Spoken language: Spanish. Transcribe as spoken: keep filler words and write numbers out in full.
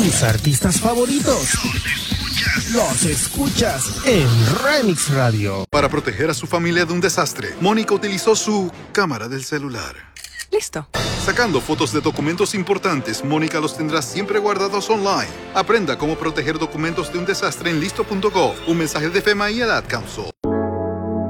tus artistas favoritos los escuchas en Remix Radio. Para proteger a su familia de un desastre, Mónica utilizó su cámara del celular. Listo. Sacando fotos de documentos importantes, Mónica los tendrá siempre guardados online. Aprenda cómo proteger documentos de un desastre en listo punto gov. Un mensaje de FEMA y el Ad Council.